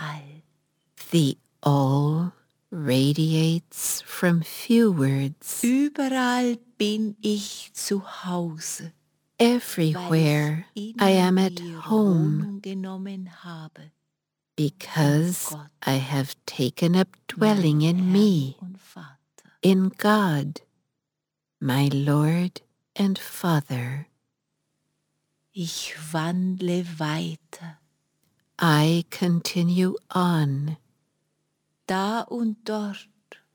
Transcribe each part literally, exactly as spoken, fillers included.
All. The all radiates from few words. Überall bin ich zu Hause, Everywhere weil ich I in am at mir home, Wohnung genommen habe, because Gott, I have taken up dwelling meinem in Herrn me, und Vater. in God, my Lord and Father. Ich wandle weiter. I continue on. Da und dort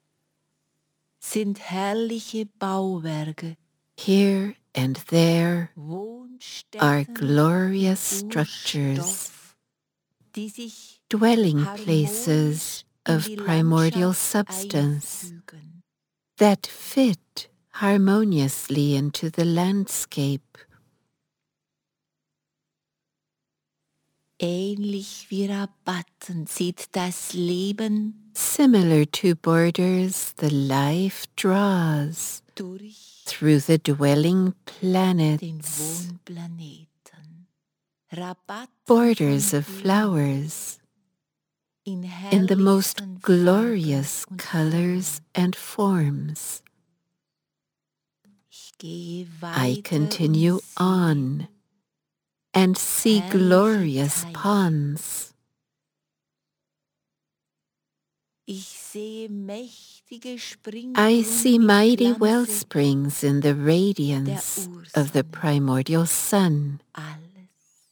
sind herrliche Bauwerke, Here and there are Wohnstätten glorious und structures, Urstoff, die sich dwelling harmonisch places in of die primordial Landschaft substance einfügen. that fit harmoniously into the landscape. Ähnlich wie Rabatten sieht das Leben Similar to borders, the life draws durch through the dwelling den planets, Wohnplaneten. Rabatten borders von of Blumen flowers, in in the most herrlichsten glorious Farben und colors Formen. and forms. Ich gehe I weiter continue und sehe on and see herrliche glorious Teiche. ponds. Ich sehe mächtige I Springbrunnen see im mighty Glanze wellsprings in the der radiance of the Ursonne. primordial sun. Alles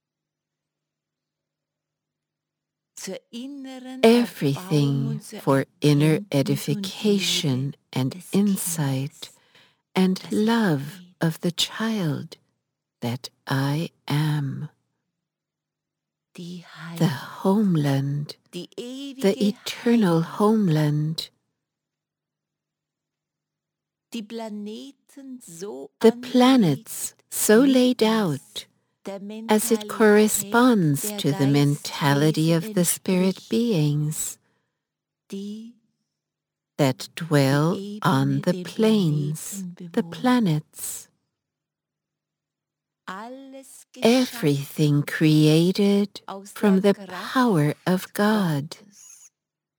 zur inneren Erbauung Everything und zur for inner Erkenntnis und Liebe edification and des insight Kindes, and das ich love bin. of the child that I am. Die The Heimat, homeland, die the ewige eternal Heimat, homeland, die Planeten so the angelegt, planets so wie laid es out der as it Mentalität corresponds der to the mentality Geistwesen of the spirit entspricht, beings die that die dwell on Ebene the der planes, Planeten the bewohnen. planets. Alles Everything geschaffen created aus from der the power of Kraft God, Gottes,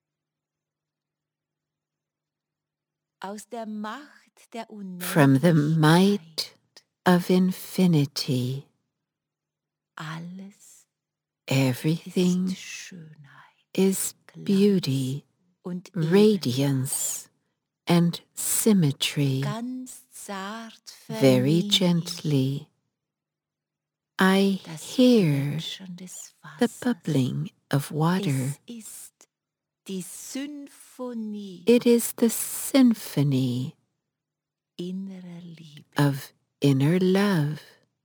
aus der Macht der from the Unendlichkeit. might of infinity. Alles Everything ist Schönheit, is Glanz beauty, und radiance, and symmetry. Ganz zart Very vernehme ich gently, I das hear Plätschern des the Wassers. bubbling of water. Es ist die Symphonie It is the symphony innerer Liebe. of inner love.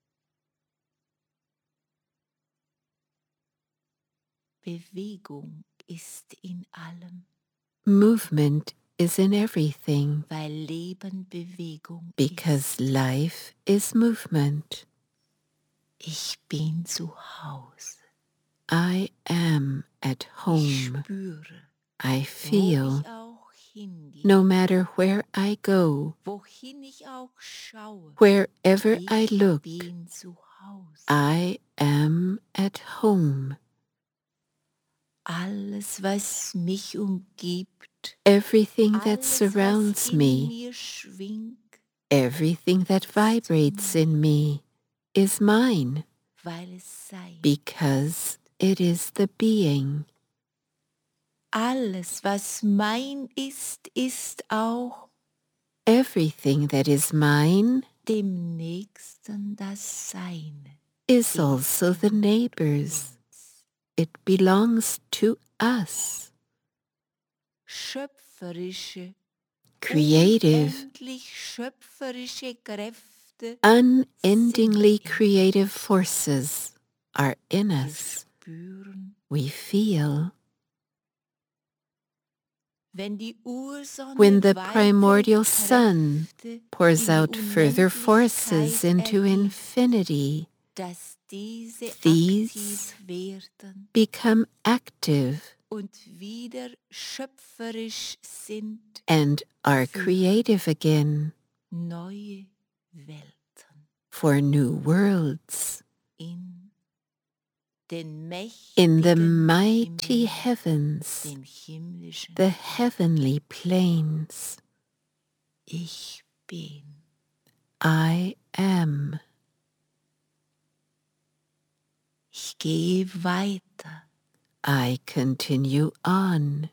Bewegung ist in allem, Movement is in everything, weil Leben Bewegung because ist. life is movement. Ich bin zu Hause. I am at Ich home. spüre, I wo feel, ich auch hingehe, no matter where I go, wohin ich auch schaue, wherever I ich look, bin zu Hause. I am at home. Alles, was mich umgibt, Everything that alles, surrounds was in me, mir schwingt, everything that vibrates in me is mine, weil es sein. because it is the being. Alles, was mein ist, ist auch Everything that is mine dem Nächsten das Seine. is Es also the gehört neighbor's. uns. It belongs to us. Schöpferische, Creative, unendlich schöpferische Kräfte unendingly sind in creative forces are in Wir us. spüren, We feel wenn die Ursonne when the weitere primordial sun Kräfte pours in die out further forces Unendlichkeit into ergibt, infinity. dass diese These aktiv werden become active und wieder schöpferisch sind and are für creative again neue Welten for new worlds in In the mighty heavens, den himmlischen, the heavenly plains, ich bin. I am. Ich gehe weiter. I continue on.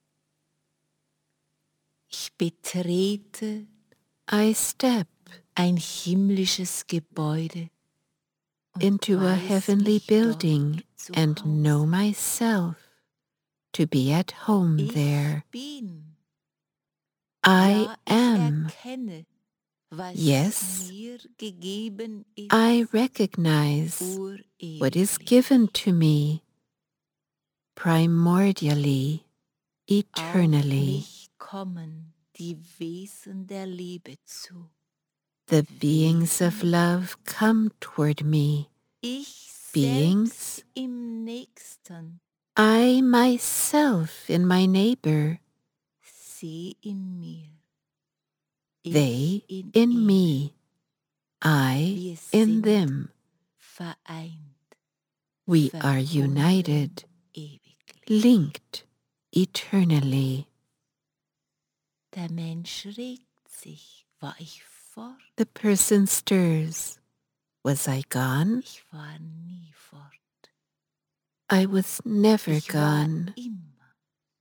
Ich betrete I step ein himmlisches Gebäude und into a weiß heavenly mich building dort zu and Hause. know myself to be at home Ich there. bin. I Ja, ich am. erkenne, was Yes, mir gegeben ist, I recognize what is urewiglich. given to me primordially, Auf eternally. mich kommen die Wesen der Liebe zu. The beings of Wesen, love come toward me. ich Beings, selbst im Nächsten, I myself in my neighbor, sie in mir, they ich in in ihnen. me, I Wir in sind them. vereint, We are verbunden united, ewiglich. linked eternally. Der Mensch regt sich. War ich fort? The person stirs. Was I gone? Ich war nie fort. I was never Ich war gone. immer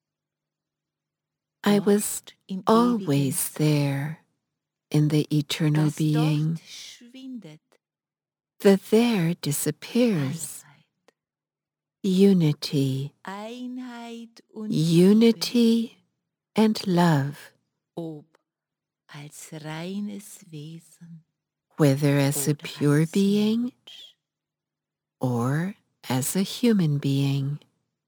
I was dort im ewigen always Sein. there in the eternal Das being. dort schwindet The there disappears. Einheit. Unity, Einheit und unity and love, Liebe, ob als reines Wesen whether as a oder pure als being Mensch. or as a human being.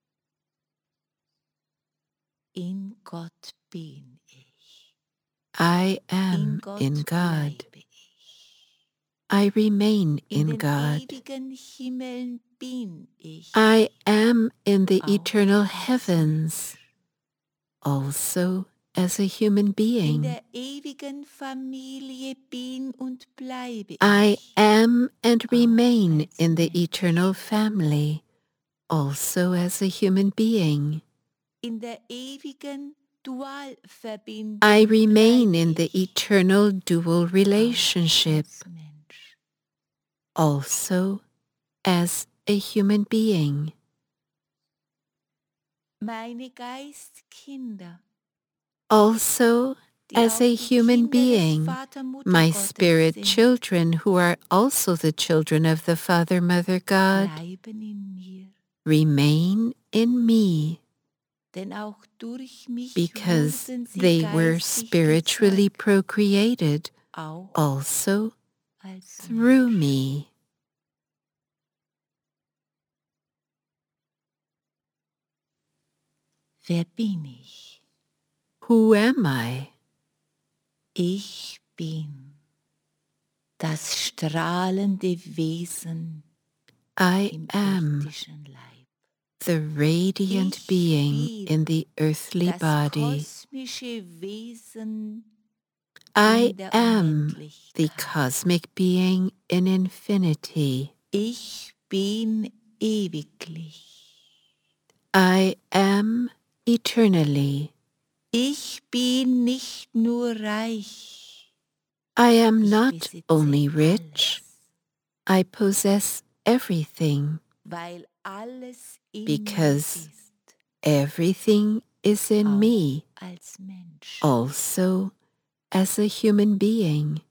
In Gott bin ich. I In am Gott in God. bleibe ich. I remain In in den God. ewigen Himmeln bin ich. I am in the auch eternal als heavens, also as a human In being. der ewigen Familie bin und bleibe I ich. am and auch remain als in the Mensch. eternal family, also as a human being. In der ewigen Dualverbindung I remain bleibe in the ich. eternal dual auch relationship, als Mensch. also as a human being. Meine Geistkinder, Also die as auch a die human Kinder des being, Vater, Mutter my Gottes spirit sind, children who are also the children of the Father, Mother God, bleiben in mir. remain in me, Denn auch durch mich because wurden sie they were geistig spiritually gezeugt, procreated auch also als through Mensch. me. Wer bin ich? Who am I? Ich bin das strahlende Wesen I im am irdischen Leib. the radiant Ich being in bin the earthly das body. kosmische Wesen I in der am the Unendlichkeit. cosmic being in infinity. Ich bin ewiglich. I am eternally. Ich bin nicht nur reich. I am Ich not besitze only rich, alles, I possess everything, weil alles in because mir ist, everything is in auch me, als Mensch. also as a human being.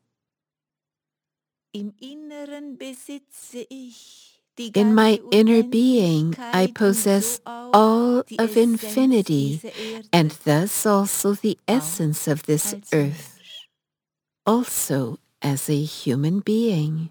Im Inneren besitze ich die In my ganze inner being, I Unendlichkeit und possess so auch all die of Essenz infinity, dieser Erde, and thus also the auch essence of this als earth, Mensch. also as a human being.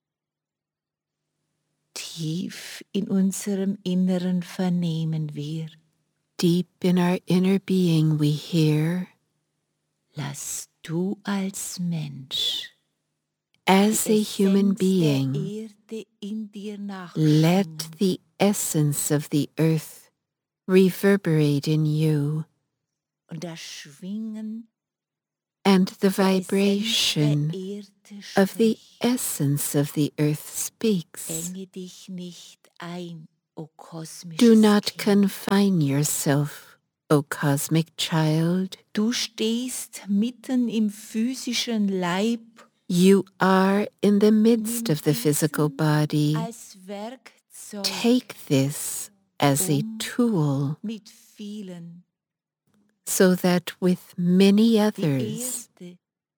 Tief in unserem Inneren vernehmen wir, Deep in our inner being we hear, lass du als Mensch as die a human Essenz der being, Erde in dir let nachschwingen the essence of the earth reverberate in you, und das Schwingen and the der Essenz vibration der Erde of the spricht. essence of the earth speaks. Enge dich nicht ein, o Do kosmisches not Kind. confine yourself, O cosmic child. Du stehst mitten im physischen Leib You are in the midst Nimm of the physical diesen body. als Werkzeug, Take this as a um tool mit vielen so that with many die others Erde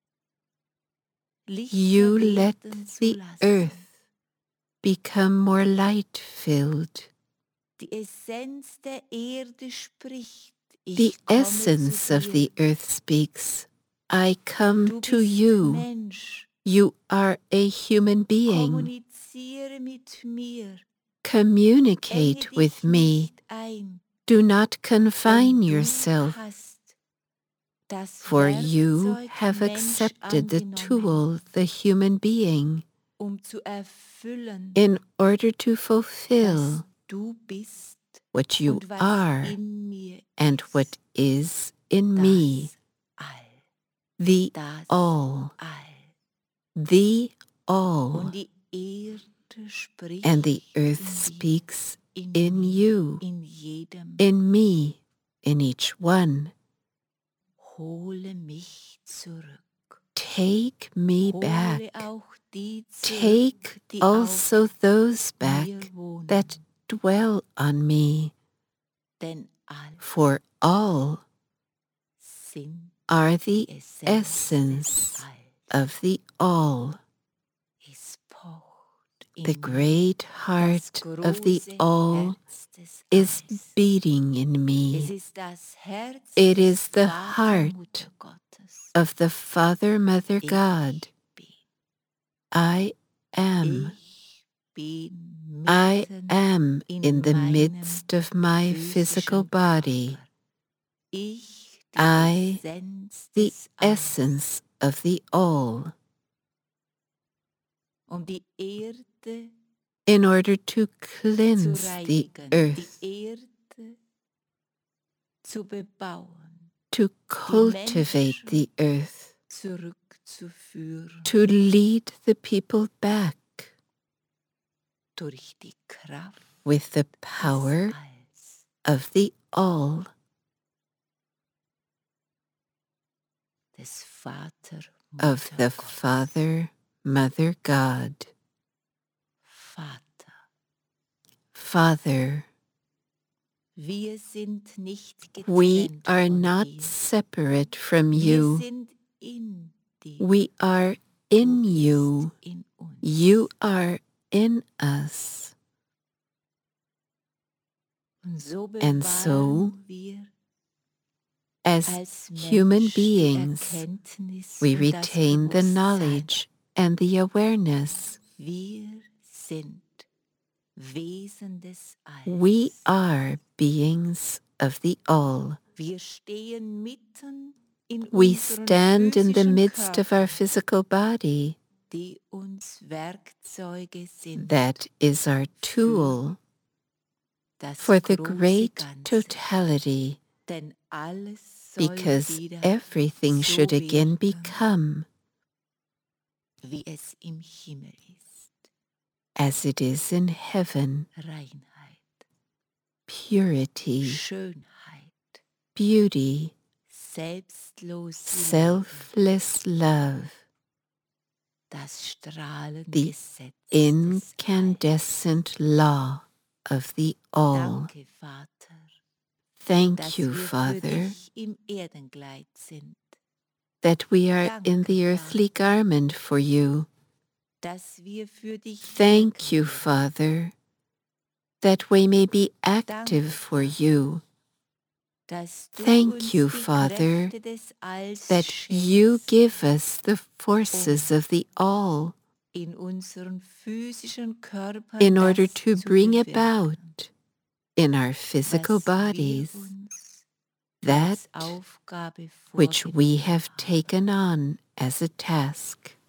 you lichter let werden zu the lassen. earth become more light-filled. Die Essenz der Erde spricht. Ich The komme essence zu of dir. the earth speaks. I come Du to bist you. Mensch. You are a human being. Kommuniziere mit mir. Communicate Enge with dich me. nicht ein, Do not denn confine du yourself, hast das for you Werkzeug have Mensch accepted the angenommen, tool, the human being, um zu erfüllen, in order to was fulfill du bist what you und was are in mir and ist. what is in me, Das All, the das all, All. the all, Und die Erde spricht and the earth in dir, speaks in, in mir, you, in jedem. in me, in each one. Hole mich zurück. Take me Hole back. auch die zurück, Take die also auf those back mir wohnen. that dwell on me, Denn all for all sind are die the Essenz essence des Alls. of the all. Es pocht in The mir. great heart Das of the große all Herz des is Alls. beating in Es me. ist das Herz It des is the Vater, heart Mutter Gottes. of the Father, Mother Ich God. bin. I am. Ich bin I mitten am in in the meinem midst of my physical physischen body. Körper. Ich, die I, Essenz the des Alls. essence of the all, Um die Erde in order to zu cleanse the reinigen, earth, die Erde zu bebauen, to die cultivate Menschen the earth, zurückzuführen to lead the people back durch die Kraft with the des power Alls. of the all, Des Vater, of Mutter the Gottes. Father, Mother God. Vater, Father, wir sind nicht we getrennt are von not dir. separate from Wir you. sind in dir. We are in Du bist you. in uns. You are in us. Und so And so, bewahren wir as als human Mensch die beings, Erkenntnis we und das retain the Bewusstsein. knowledge and the awareness. Wir sind Wesen des Alls. We are beings of the all. Wir stehen mitten in We unseren stand in the physischen midst of our Körpern, physical body. die uns Werkzeuge sind That is our tool das for the große great Ganze. totality, Denn alles soll because wieder everything so should again werden, become wie es im Himmel ist. as it is in heaven, Reinheit, purity, Schönheit, beauty, selbstlos selfless love, das strahlende the Gesetz des incandescent law of the Alls. all. Danke, Vater, Thank dass you, wir für Father, dich im Erdenkleid sind, that we are Danke, in the earthly Vater. garment for you. dass wir für dich Thank you, wirken dürfen. Father, that we may be active Danke, for Vater, you. dass du Thank uns you, die Father, Kräfte des Alls that you schenkst, give us the forces of the all in unseren physischen Körpern in order das to zu bring bewirken, about in our physical was wir bodies uns that als Aufgabe which we vorgenommen have haben. taken on as a task.